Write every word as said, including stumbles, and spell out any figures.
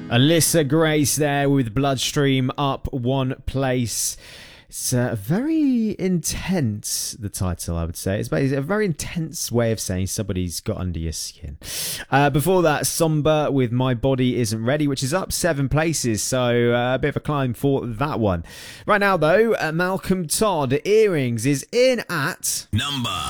Alyssa Grace there with Bloodstream up one place. It's uh, very intense, the title, I would say. It's a very intense way of saying somebody's got under your skin. Uh, before that, Somber with My Body Isn't Ready, which is up seven places, so uh, a bit of a climb for that one. Right now, though, uh, Malcolm Todd, Earrings, is in at... number